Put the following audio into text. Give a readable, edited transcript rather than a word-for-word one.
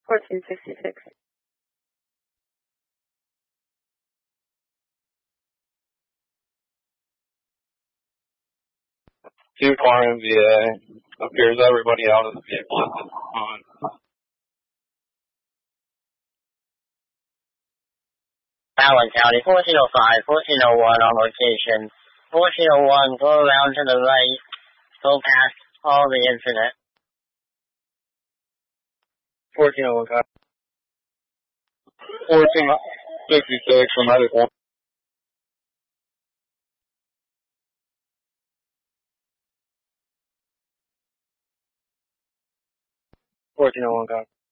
1466. 2-car MVA. Appears everybody out of the vehicle at this time. Allen County, 1405, 1401 on location. 1401, go around to the right, go past all the incident. 1401, copy. 1466 from medical. 1401, copy.